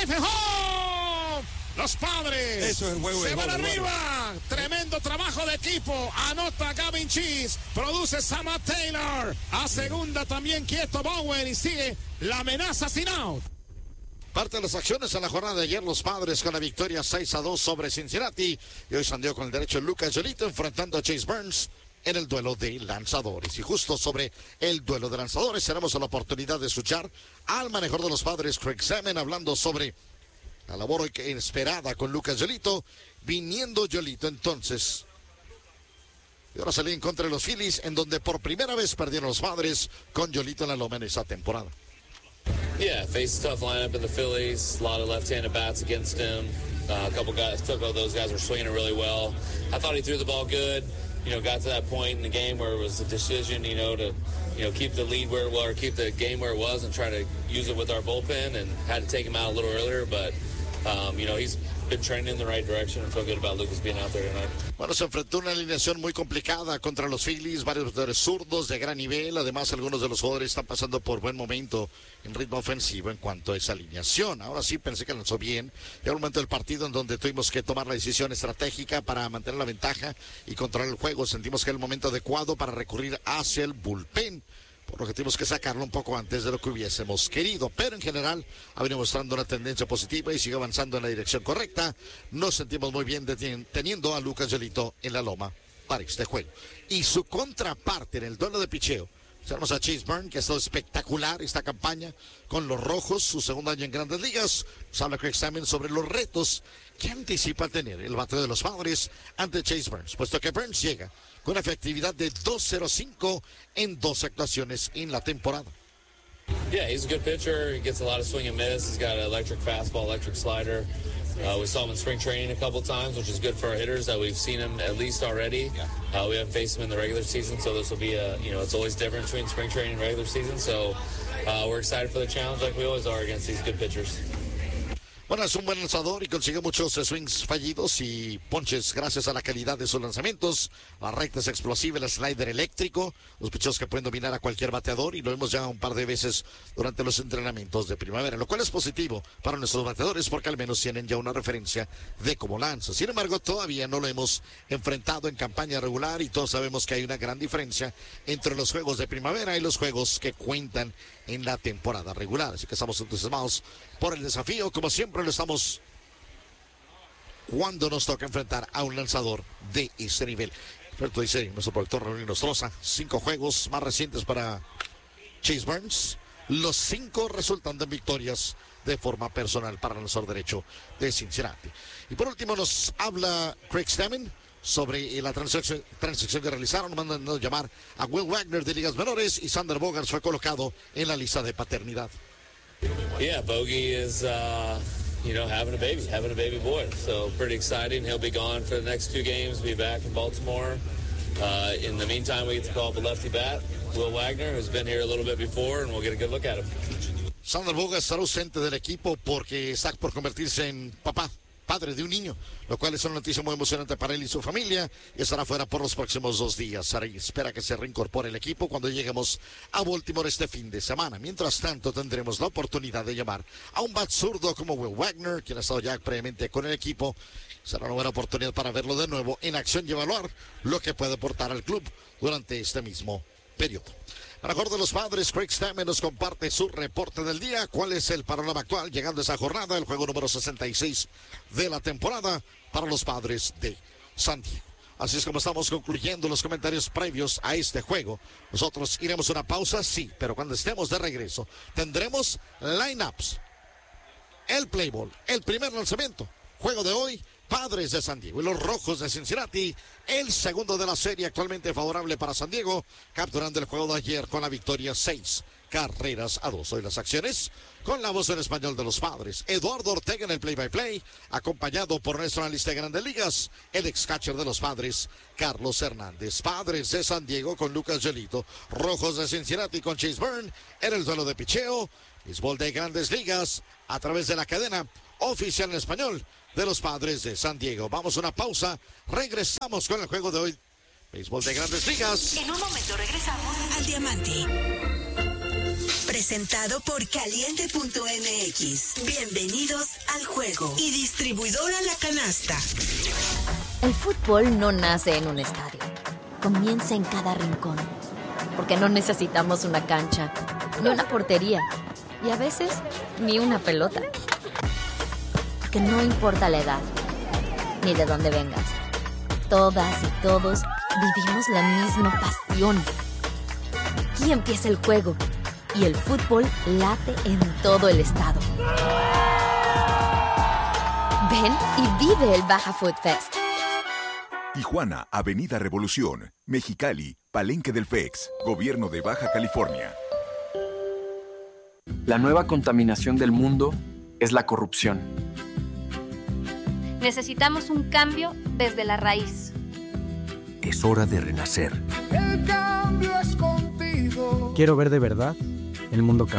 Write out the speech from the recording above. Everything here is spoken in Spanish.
Stephen Hall. Los Padres Eso es el juego se de van gol, arriba. Tremendo trabajo de equipo. Anota Gavin Cheese. Produce Sama Taylor. A segunda también quieto Bowen. Y sigue la amenaza sin out. Parte de las acciones en la jornada de ayer, los Padres con la victoria 6-2 sobre Cincinnati. Y hoy San Diego con el derecho Lucas Giolito enfrentando a Chase Burns en el duelo de lanzadores. Y justo sobre el duelo de lanzadores tenemos la oportunidad de escuchar al manejador de los Padres, Craig Sammon, hablando sobre la labor hoy esperada con Lucas Giolito, viniendo Giolito entonces. Y ahora salí en contra de los Phillies, en donde por primera vez perdieron los Padres con Giolito en la loma en esa temporada. Yeah, faced a tough lineup in the Phillies. A lot of left-handed bats against him. A couple guys, those guys were swinging it really well. I thought he threw the ball good. You know, got to that point in the game where it was a decision, to keep the lead where it was, or keep the game where it was, and try to use it with our bullpen. And had to take him out a little earlier, but he's been trending in the right direction. I feel good about Lucas being out there tonight. Bueno, se enfrentó una alineación muy complicada contra los Phillies, varios jugadores zurdos de gran nivel, además algunos de los jugadores están pasando por buen momento en ritmo ofensivo en cuanto a esa alineación. Ahora sí pensé que lanzó bien, llegó un momento del partido en donde tuvimos que tomar la decisión estratégica para mantener la ventaja y controlar el juego, sentimos que era el momento adecuado para recurrir hacia el bullpen, por lo que tuvimos que sacarlo un poco antes de lo que hubiésemos querido, pero en general ha venido mostrando una tendencia positiva y sigue avanzando en la dirección correcta. Nos sentimos muy bien teniendo a Lucas Giolito en la loma para este juego. Y su contraparte en el duelo de picheo, tenemos a Chase Burns, que ha estado espectacular esta campaña con los Rojos, su segundo año en Grandes Ligas. Nos habla Craig Sammon sobre los retos que anticipa tener el bateo de los Padres ante Chase Burns, puesto que Burns llega con una efectividad de 2.05 en 2 actuaciones en la temporada. Yeah, he's a good pitcher. He gets a lot of swing and miss. He's got an electric fastball, electric slider. We saw him in spring training a couple times, which is good for our hitters that we've seen him at least already. We haven't faced him in the regular season, so this will be it's always different between spring training and regular season. So we're excited for the challenge like we always are against these good pitchers. Bueno, es un buen lanzador y consigue muchos swings fallidos y ponches gracias a la calidad de sus lanzamientos. La recta es explosiva, el slider eléctrico, los picheos que pueden dominar a cualquier bateador, y lo hemos ya un par de veces durante los entrenamientos de primavera, lo cual es positivo para nuestros bateadores porque al menos tienen ya una referencia de cómo lanza. Sin embargo, todavía no lo hemos enfrentado en campaña regular y todos sabemos que hay una gran diferencia entre los juegos de primavera y los juegos que cuentan en la temporada regular. Así que estamos entusiasmados por el desafío, como siempre lo estamos cuando nos toca enfrentar a un lanzador de ese nivel. Alberto dice nuestro productor Raúl Nostroza, 5 juegos más recientes para Chase Burns, los 5 resultando en victorias de forma personal para el lanzador derecho de Cincinnati. Y por último nos habla Craig Sammon sobre la transacción que realizaron, mandando llamar a Will Wagner de ligas menores, y Xander Bogaerts fue colocado en la lista de paternidad. Yeah, Bogey is, having a baby boy. So pretty exciting. He'll be gone for the next 2 games, be back in Baltimore. In the meantime, we get to call up a lefty bat, Will Wagner, who's been here a little bit before, and we'll get a good look at him. Xander Bogaerts estará ausente del equipo porque está por convertirse en padre de un niño, lo cual es una noticia muy emocionante para él y su familia, y estará fuera por los próximos 2 días. Espera que se reincorpore el equipo cuando lleguemos a Baltimore este fin de semana. Mientras tanto, tendremos la oportunidad de llamar a un bat zurdo como Will Wagner, quien ha estado ya previamente con el equipo. Será una buena oportunidad para verlo de nuevo en acción y evaluar lo que puede aportar al club durante este mismo periodo. A lo mejor de los Padres, Craig Sammon nos comparte su reporte del día. ¿Cuál es el panorama actual llegando a esa jornada, el juego número 66 de la temporada para los Padres de San Diego? Así es como estamos concluyendo los comentarios previos a este juego. Nosotros iremos a una pausa, sí, pero cuando estemos de regreso tendremos lineups, el play ball, el primer lanzamiento, juego de hoy, Padres de San Diego y los Rojos de Cincinnati, el segundo de la serie actualmente favorable para San Diego, capturando el juego de ayer con la victoria 6-2. Hoy las acciones con la voz en español de los Padres, Eduardo Ortega en el play-by-play, acompañado por nuestro analista de Grandes Ligas, el ex-catcher de los Padres, Carlos Hernández. Padres de San Diego con Lucas Giolito, Rojos de Cincinnati con Chase Burns en el duelo de picheo, béisbol de Grandes Ligas a través de la cadena oficial en español de los Padres de San Diego. Vamos a una pausa, regresamos con el juego de hoy, béisbol de Grandes Ligas. En un momento regresamos al Diamante. Presentado por Caliente.mx. Bienvenidos al juego. Y distribuidora La Canasta. El fútbol no nace en un estadio. Comienza en cada rincón. Porque no necesitamos una cancha, ni una portería. Y a veces, ni una pelota. Porque no importa la edad, ni de dónde vengas. Todas y todos vivimos la misma pasión. Aquí empieza el juego. Y el fútbol late en todo el estado. Ven y vive el Baja Food Fest. Tijuana, Avenida Revolución. Mexicali, Palenque del FEX. Gobierno de Baja California. La nueva contaminación del mundo es la corrupción. Necesitamos un cambio desde la raíz. Es hora de renacer. El cambio es contigo. Quiero ver de verdad el mundo cambiar.